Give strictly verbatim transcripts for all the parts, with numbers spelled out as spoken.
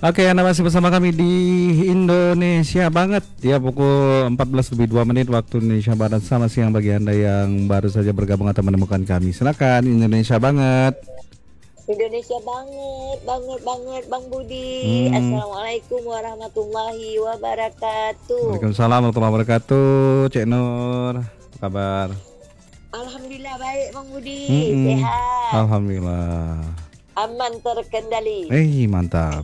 Oke, Anda masih bersama kami di Indonesia Banget. Ya, pukul empat belas lebih dua menit waktu Indonesia Barat. Selamat siang bagi Anda yang baru saja bergabung atau menemukan kami. Silakan Indonesia Banget. Indonesia banget, banget, banget Bang Budi. Hmm. Assalamualaikum warahmatullahi wabarakatuh. Waalaikumsalam warahmatullahi wabarakatuh. Cek Nur, apa kabar? Alhamdulillah baik Bang Budi. Mm-mm. Sehat. Alhamdulillah. Aman terkendali. Eh, mantap.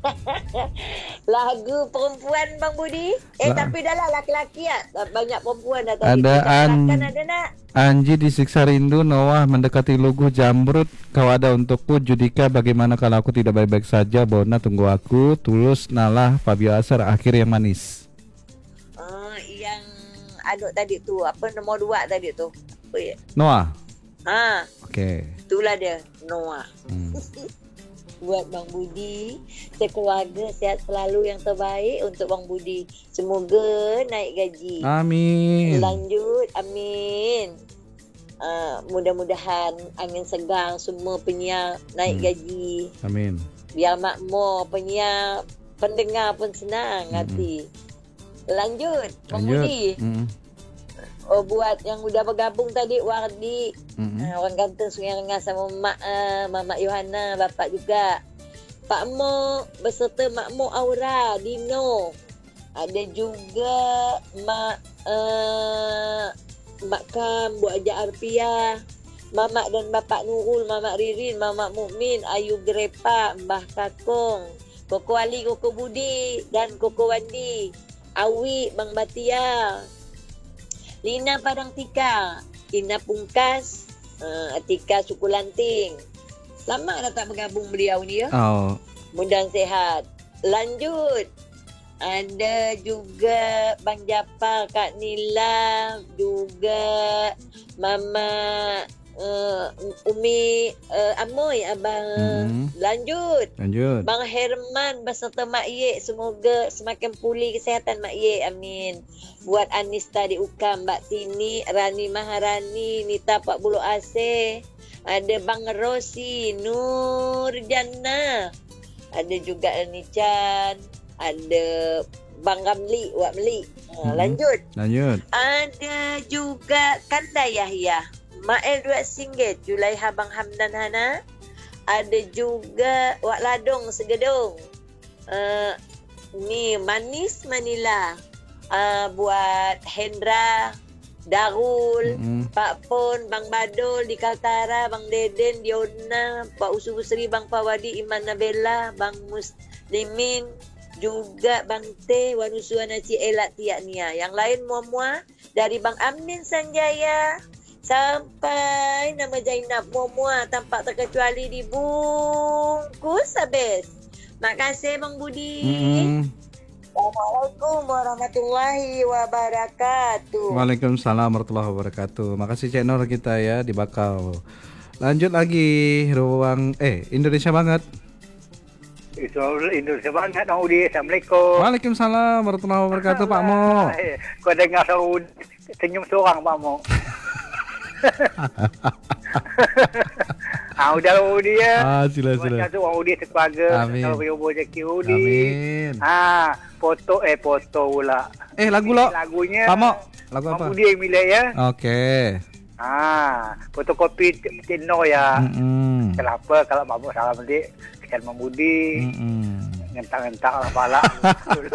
Lagu perempuan Bang Budi. Eh Lah. tapi dah lah laki-laki ya. Banyak perempuan dah tadi. Ada an- Silakan ada nak. Anji disiksa rindu, Noah mendekati lugu jamrut. Kau ada untukku, Judika bagaimana kalau aku tidak baik-baik saja, Bona tunggu aku, Tulus, Nalah, Fabio Asar, akhir yang manis. Oh, yang aduk tadi tu. Apa nombor dua tadi tu? Apa ya? Noah. Ha, Oke. itulah dia. Noah. Hmm. Buat Bang Budi, sekeluarga sihat selalu, yang terbaik untuk Bang Budi. Semoga naik gaji. Amin. Lanjut, amin. Uh, mudah-mudahan angin segar semua penyiar naik Hmm. gaji. Amin. Biar makmur penyiar, pendengar pun senang Hmm. hati. Lanjut, Bang Lanjut. Budi. Mm-mm. Oh, buat yang udah bergabung tadi, Wardi. Mm-mm. Uh, orang ganteng Sungai Rengas sama Mak uh, Mamak Yohana, bapak juga. Pak Mo beserta Mak Mo Aura, Dino. Ada juga Mak uh, Mak Kam, Bu Aja Arpia, Mamak dan Bapak Nurul, Mamak Ririn, Mamak Mukmin, Ayu Grepa, Mbah Kakong, Koko Ali, Koko Budi dan Koko Wandi, Awi, Bang Batia, Lina Padang Tika, Ina Pungkas, uh, Atika Suku Lanting. Lama dah tak bergabung beliau ni ya. Oh. Mudah sehat. Lanjut. Ada juga Bang Japar, Kak Nila, juga Mama uh, Umi uh, Amoy, Abang. Mm-hmm. Lanjut. Lanjut. Bang Herman beserta Mak Ye, semoga semakin pulih kesihatan Mak Ye, amin. Buat Anista di Ukam, Mbak Tini, Rani Maharani, Nita Pak Bulu Aceh, ada Bang Rosi, Nur Jannah, ada juga Nichan, ada Bang Ramli, Wak Meli. Ha, Mm-hmm. lanjut. Lanjut. Ada juga Kanda Yahya, Mael Duat Singgit, Julaiha Bang Hamdan Hana. Ada juga Wak Ladong Segedong. Uh, ni Manis Manila. Uh, buat Hendra, Darul, Mm-mm. Pak Pon, Bang Badul di Kaltara, Bang Deden, Diona, Pak Usu Busri, Bang Pawadi, Iman Nabella, Bang Muslimin, juga Bang Teh, Wanusuana Cielat Tiak Nia. Yang lain mua-mua dari Bang Amin Sanjaya sampai nama Zainab, mua-mua tampak terkecuali dibungkus habis. Makasih Bang Budi. Mm-mm. Assalamualaikum warahmatullahi wabarakatuh. Waalaikumsalam warahmatullahi wabarakatuh. Makasih Cek Nur kita ya di Bakau. Lanjut lagi ruang eh Indonesia Banget. Itu Indonesia Banget, Bang Udi. Assalamualaikum. Waalaikumsalam warahmatullahi wabarakatuh, Pak Mo. Eh, Kau dengar seorang senyum seorang, Pak Mo. Ah, udah Bang Udi ya. Ah, sila sila. Macam tu Bang Udi sekeluarga. Amin. Kalau Yobo Jaki Udi. Amin. Ah, foto eh foto pula. Eh lagu lo. Lagunya. Pak Mo, lagu apa? Bang Udi yang milih ya. Oke. Ah, fotokopi Tino ya. Mm-mm. Kenapa kalau Bang Mo salah beli kesian Bang Budi. Mm-mm. Ngentak-ngentak lah pala.